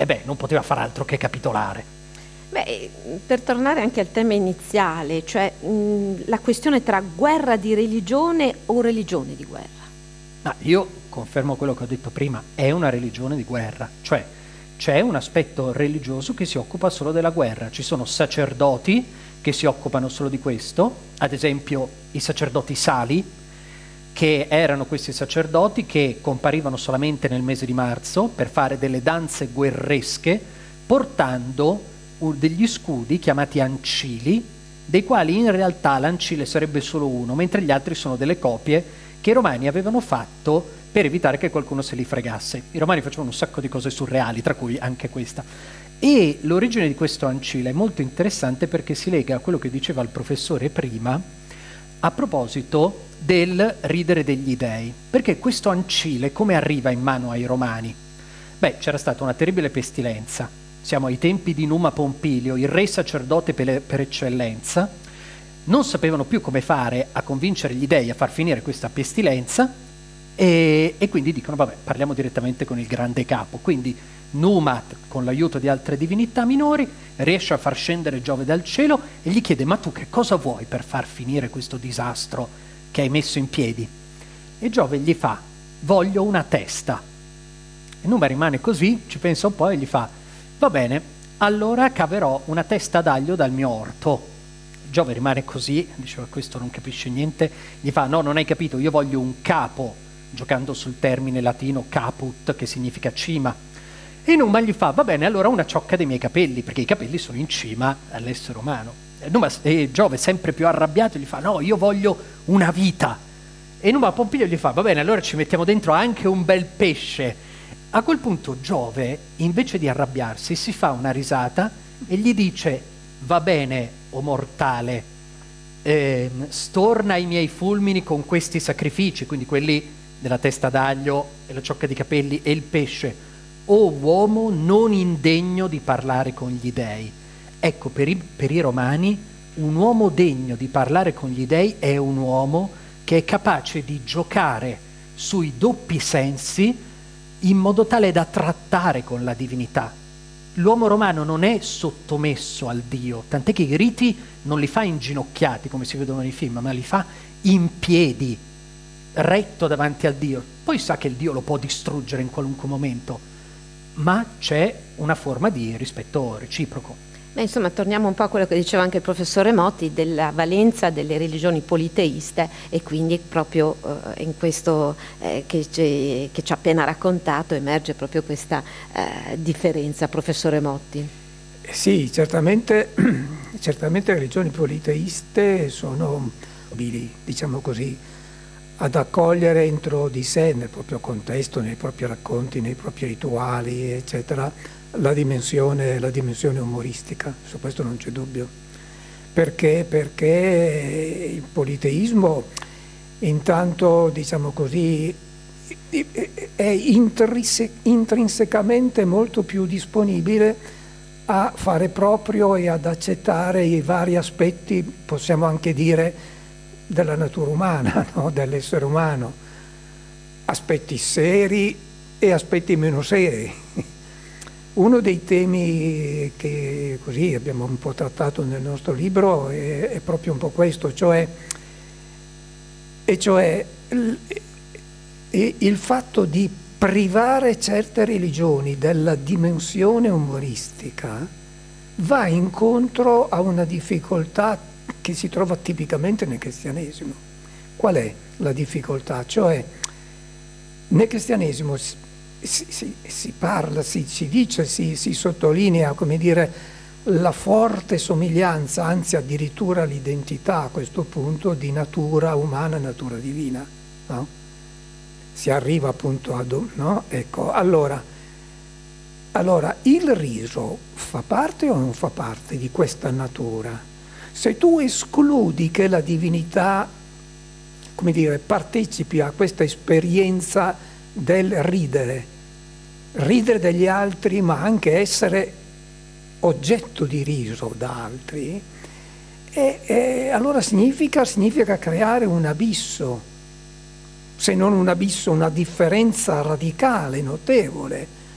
e beh, non poteva far altro che capitolare. Beh, per tornare anche al tema iniziale, cioè la questione tra guerra di religione o religione di guerra. Ma io confermo quello che ho detto prima, è una religione di guerra, cioè c'è un aspetto religioso che si occupa solo della guerra, ci sono sacerdoti che si occupano solo di questo, ad esempio i sacerdoti sali, che erano questi sacerdoti che comparivano solamente nel mese di marzo per fare delle danze guerresche, portando degli scudi chiamati ancili, dei quali in realtà l'ancile sarebbe solo uno, mentre gli altri sono delle copie che i romani avevano fatto per evitare che qualcuno se li fregasse. I romani facevano un sacco di cose surreali, tra cui anche questa. E l'origine di questo ancile è molto interessante perché si lega a quello che diceva il professore prima a proposito del ridere degli dei. Perché questo ancile come arriva in mano ai romani? Beh, c'era stata una terribile pestilenza. Siamo ai tempi di Numa Pompilio, il re sacerdote per eccellenza. Non sapevano più come fare a convincere gli dei a far finire questa pestilenza e quindi dicono, vabbè, parliamo direttamente con il grande capo. Quindi Numa, con l'aiuto di altre divinità minori, riesce a far scendere Giove dal cielo e gli chiede, ma tu che cosa vuoi per far finire questo disastro che hai messo in piedi? E Giove gli fa, voglio una testa. E Numa rimane così, ci pensa un po' e gli fa, va bene, allora caverò una testa d'aglio dal mio orto. Giove rimane così, diceva questo non capisce niente, gli fa no, non hai capito, io voglio un capo, giocando sul termine latino caput, che significa cima. E Numa gli fa, va bene, allora una ciocca dei miei capelli, perché i capelli sono in cima all'essere umano. E Giove, sempre più arrabbiato, gli fa, no, io voglio una vita. E Numa Pompilio gli fa, va bene, allora ci mettiamo dentro anche un bel pesce. A quel punto Giove, invece di arrabbiarsi, si fa una risata e gli dice, va bene, o mortale, storna i miei fulmini con questi sacrifici, quindi quelli della testa d'aglio e la ciocca di capelli e il pesce, o uomo non indegno di parlare con gli dei. Ecco, per i romani, un uomo degno di parlare con gli dei è un uomo che è capace di giocare sui doppi sensi in modo tale da trattare con la divinità. L'uomo romano non è sottomesso al Dio, tant'è che i riti non li fa inginocchiati come si vedono nei film, ma li fa in piedi, retto davanti al Dio. Poi sa che il Dio lo può distruggere in qualunque momento, ma c'è una forma di rispetto reciproco. Beh, insomma, torniamo un po' a quello che diceva anche il professore Motti della valenza delle religioni politeiste e quindi proprio in questo che ci ha appena raccontato emerge proprio questa differenza, professore Motti. Sì, certamente le religioni politeiste sono, diciamo così, ad accogliere entro di sé, nel proprio contesto, nei propri racconti, nei propri rituali, eccetera, la dimensione umoristica, su questo non c'è dubbio. Perché il politeismo, intanto, diciamo così, è intrinsecamente molto più disponibile a fare proprio e ad accettare i vari aspetti, possiamo anche dire, della natura umana, no? Dell'essere umano, aspetti seri e aspetti meno seri. Uno dei temi che così abbiamo un po' trattato nel nostro libro è proprio un po' questo, cioè il fatto di privare certe religioni della dimensione umoristica va incontro a una difficoltà che si trova tipicamente nel cristianesimo. Qual è la difficoltà? Cioè, nel cristianesimo si parla, si dice, si sottolinea, come dire, la forte somiglianza, anzi addirittura l'identità a questo punto di natura umana e natura divina, no? Si arriva appunto a... no? Ecco, allora, il riso fa parte o non fa parte di questa natura? Se tu escludi che la divinità, come dire, partecipi a questa esperienza del ridere degli altri, ma anche essere oggetto di riso da altri, e allora significa creare un abisso, se non un abisso, una differenza radicale, notevole